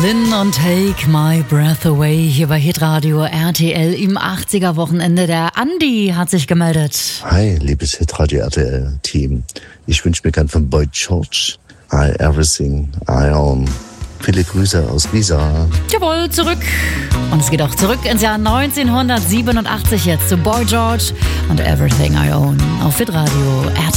Lynn und Take My Breath Away hier bei Hitradio RTL im 80er-Wochenende. Der Andi hat sich gemeldet. Hi, liebes Hitradio RTL-Team. Ich wünsche mir gern von Boy George I Everything I Own. Viele Grüße aus Riesa. Jawohl, zurück. Und es geht auch zurück ins Jahr 1987 jetzt zu Boy George und Everything I Own auf Hitradio RTL.